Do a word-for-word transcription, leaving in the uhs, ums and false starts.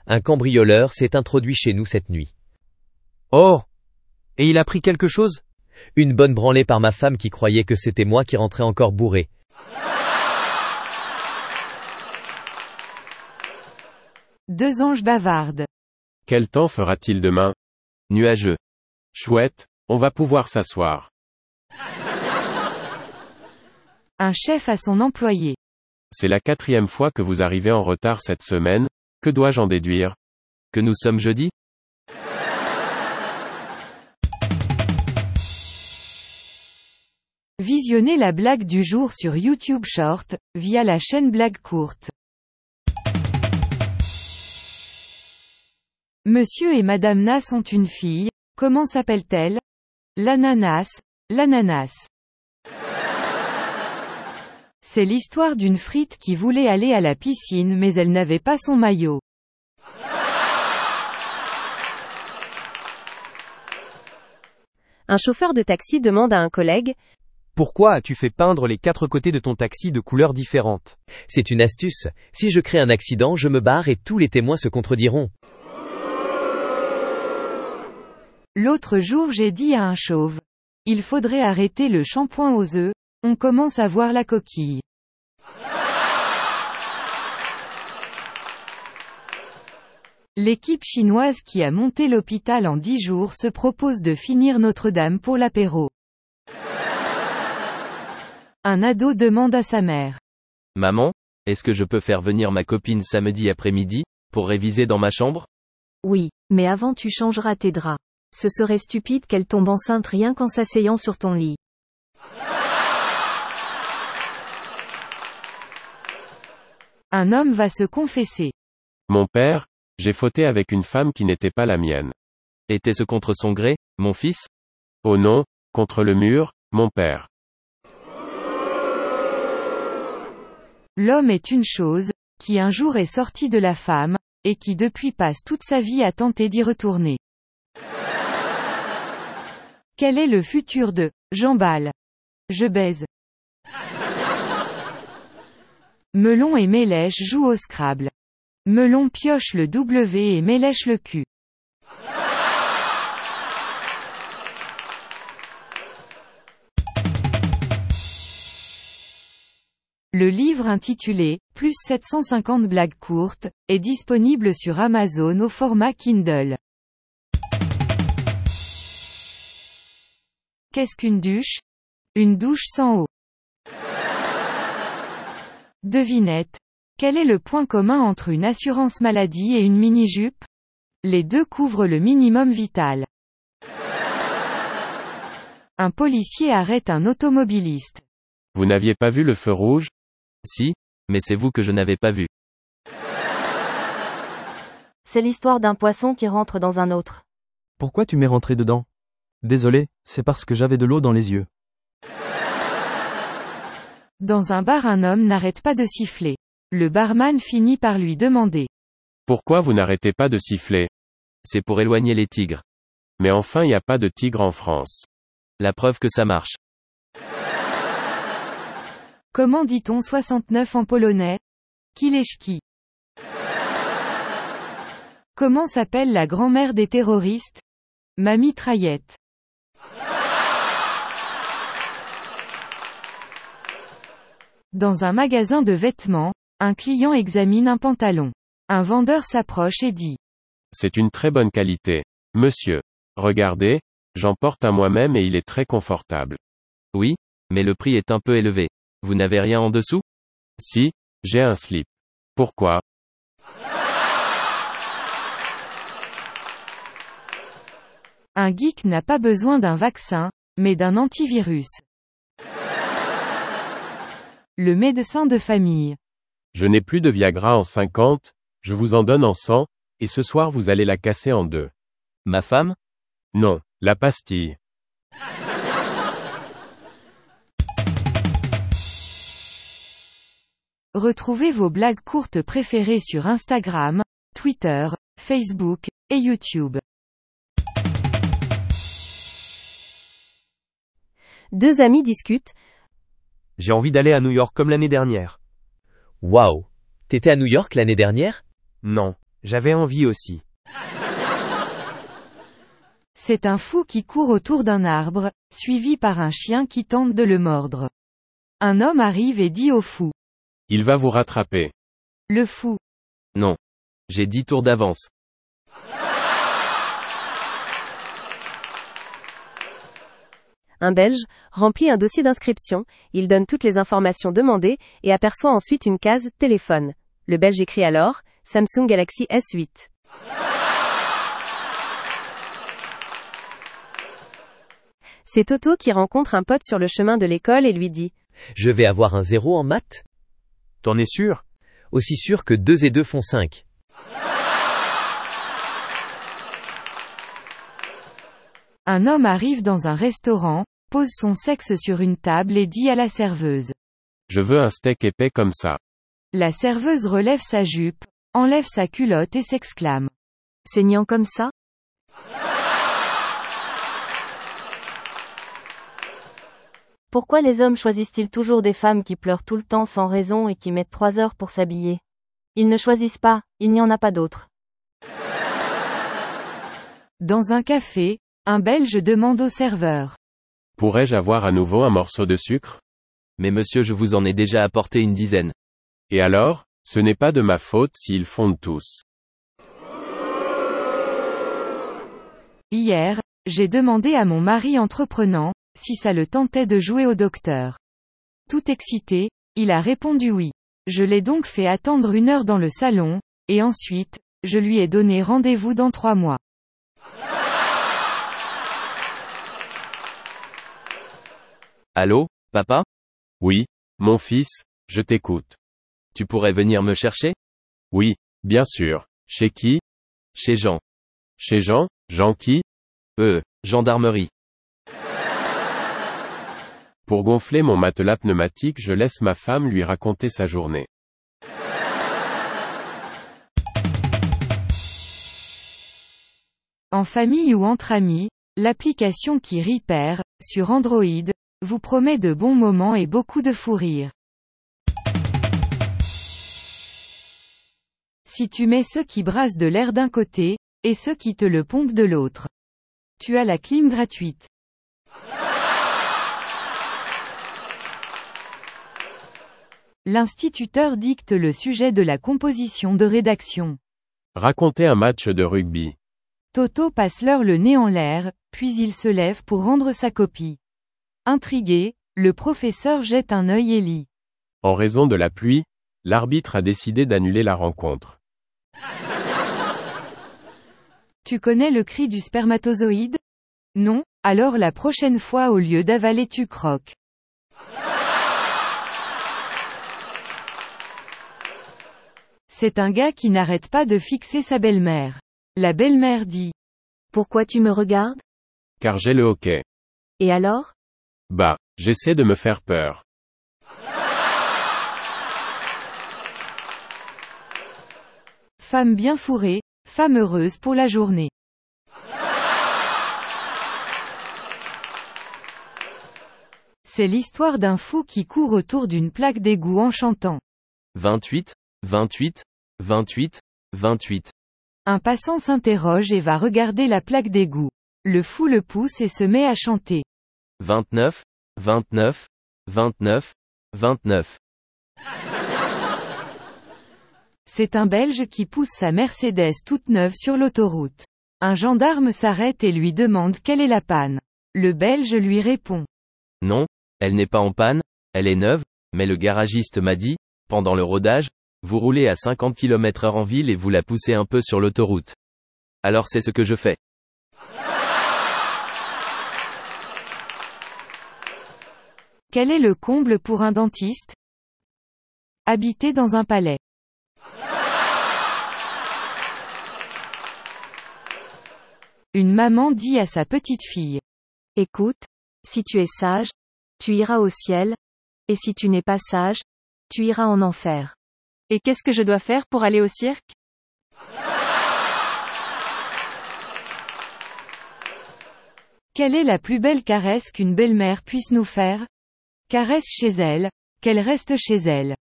Un cambrioleur s'est introduit chez nous cette nuit. Oh! Et il a pris quelque chose? Une bonne branlée par ma femme qui croyait que c'était moi qui rentrais encore bourré. Deux anges bavardent. Quel temps fera-t-il demain? Nuageux. Chouette, on va pouvoir s'asseoir. Un chef à son employé. C'est la quatrième fois que vous arrivez en retard cette semaine, que dois-je en déduire? Que nous sommes jeudi? Visionnez la blague du jour sur YouTube Short, via la chaîne Blague Courte. Monsieur et Madame Nas ont une fille, comment s'appelle-t-elle? L'ananas, l'ananas. C'est l'histoire d'une frite qui voulait aller à la piscine mais elle n'avait pas son maillot. Un chauffeur de taxi demande à un collègue: Pourquoi as-tu fait peindre les quatre côtés de ton taxi de couleurs différentes? C'est une astuce. Si je crée un accident, je me barre et tous les témoins se contrediront. L'autre jour j'ai dit à un chauve: il faudrait arrêter le shampoing aux œufs, on commence à voir la coquille. L'équipe chinoise qui a monté l'hôpital en dix jours se propose de finir Notre-Dame pour l'apéro. Un ado demande à sa mère: Maman, est-ce que je peux faire venir ma copine samedi après-midi, pour réviser dans ma chambre? Oui, mais avant tu changeras tes draps. Ce serait stupide qu'elle tombe enceinte rien qu'en s'asseyant sur ton lit. Un homme va se confesser. Mon père, j'ai fauté avec une femme qui n'était pas la mienne. Était-ce contre son gré, mon fils? Oh non, contre le mur, mon père. L'homme est une chose, qui un jour est sorti de la femme, et qui depuis passe toute sa vie à tenter d'y retourner. Quel est le futur de « j'emballe »? Je baise. Melon et Mélèche jouent au Scrabble. Melon pioche le W et Mélèche le Q. Le livre intitulé « Plus sept cent cinquante blagues courtes » est disponible sur Amazon au format Kindle. Qu'est-ce qu'une douche? Une douche sans eau. Devinette. Quel est le point commun entre une assurance maladie et une mini-jupe? Les deux couvrent le minimum vital. Un policier arrête un automobiliste. Vous n'aviez pas vu le feu rouge? Si, mais c'est vous que je n'avais pas vu. C'est l'histoire d'un poisson qui rentre dans un autre. Pourquoi tu m'es rentré dedans? Désolé, c'est parce que j'avais de l'eau dans les yeux. Dans un bar, un homme n'arrête pas de siffler. Le barman finit par lui demander: Pourquoi vous n'arrêtez pas de siffler? C'est pour éloigner les tigres. Mais enfin il n'y a pas de tigres en France. La preuve que ça marche. Comment dit-on soixante-neuf en polonais? Kileszki. Comment s'appelle la grand-mère des terroristes? Ma mitraillette. Dans un magasin de vêtements, un client examine un pantalon. Un vendeur s'approche et dit: C'est une très bonne qualité. Monsieur. Regardez, j'en porte un moi-même et il est très confortable. Oui, mais le prix est un peu élevé. Vous n'avez rien en dessous? Si, j'ai un slip. Pourquoi? Un geek n'a pas besoin d'un vaccin, mais d'un antivirus. Le médecin de famille. Je n'ai plus de Viagra en cinquante, je vous en donne en cent, et ce soir vous allez la casser en deux. Ma femme? Non, la pastille. Retrouvez vos blagues courtes préférées sur Instagram, Twitter, Facebook, et YouTube. Deux amis discutent. J'ai envie d'aller à New York comme l'année dernière. Waouh! T'étais à New York l'année dernière? Non, J'avais envie aussi. C'est un fou qui court autour d'un arbre, suivi par un chien qui tente de le mordre. Un homme arrive et dit au fou. Il va vous rattraper. Le fou. Non. J'ai dix tours d'avance. Un Belge remplit un dossier d'inscription, il donne toutes les informations demandées et aperçoit ensuite une case « Téléphone ». Le Belge écrit alors « Samsung Galaxy S huit ». C'est Toto qui rencontre un pote sur le chemin de l'école et lui dit « Je vais avoir un zéro en maths ? T'en es sûr ? Aussi sûr que deux et deux font cinq. » Un homme arrive dans un restaurant, pose son sexe sur une table et dit à la serveuse. Je veux un steak épais comme ça. La serveuse relève sa jupe, enlève sa culotte et s'exclame. Saignant comme ça ? Pourquoi les hommes choisissent-ils toujours des femmes qui pleurent tout le temps sans raison et qui mettent trois heures pour s'habiller ? Ils ne choisissent pas, il n'y en a pas d'autres. Dans un café, un Belge demande au serveur. Pourrais-je avoir à nouveau un morceau de sucre ? Mais monsieur, je vous en ai déjà apporté une dizaine. Et alors, ce n'est pas de ma faute s'ils fondent tous. Hier, j'ai demandé à mon mari entreprenant, si ça le tentait de jouer au docteur. Tout excité, il a répondu oui. Je l'ai donc fait attendre une heure dans le salon, et ensuite, je lui ai donné rendez-vous dans trois mois. Allô, papa ? Oui, mon fils, je t'écoute. Tu pourrais venir me chercher ? Oui, bien sûr. Chez qui ? Chez Jean. Chez Jean ? Jean qui ? Euh, gendarmerie. Pour gonfler mon matelas pneumatique, je laisse ma femme lui raconter sa journée. En famille ou entre amis, l'application qui rit perd, sur Android, vous promet de bons moments et beaucoup de fou rire. Si tu mets ceux qui brassent de l'air d'un côté, et ceux qui te le pompent de l'autre. Tu as la clim gratuite. L'instituteur dicte le sujet de la composition de rédaction. Racontez un match de rugby. Toto passe l'heure le nez en l'air, puis il se lève pour rendre sa copie. Intrigué, le professeur jette un œil et lit. En raison de la pluie, l'arbitre a décidé d'annuler la rencontre. Tu connais le cri du spermatozoïde ? Non, alors la prochaine fois au lieu d'avaler tu croques. C'est un gars qui n'arrête pas de fixer sa belle-mère. La belle-mère dit. Pourquoi tu me regardes ? Car j'ai le hoquet. Et alors ? Bah, j'essaie de me faire peur. Femme bien fourrée, femme heureuse pour la journée. C'est l'histoire d'un fou qui court autour d'une plaque d'égout en chantant. vingt-huit, vingt-huit, vingt-huit, vingt-huit. Un passant s'interroge et va regarder la plaque d'égout. Le fou le pousse et se met à chanter. vingt-neuf, vingt-neuf, vingt-neuf, vingt-neuf. C'est un Belge qui pousse sa Mercedes toute neuve sur l'autoroute. Un gendarme s'arrête et lui demande quelle est la panne. Le Belge lui répond. Non, elle n'est pas en panne, elle est neuve, mais le garagiste m'a dit, pendant le rodage, vous roulez à cinquante kilomètres heure en ville et vous la poussez un peu sur l'autoroute. Alors c'est ce que je fais. Quel est le comble pour un dentiste ? Habiter dans un palais. Une maman dit à sa petite fille. Écoute, si tu es sage, tu iras au ciel, et si tu n'es pas sage, tu iras en enfer. Et qu'est-ce que je dois faire pour aller au cirque ? Quelle est la plus belle caresse qu'une belle-mère puisse nous faire ? Caresse chez elle, qu'elle reste chez elle.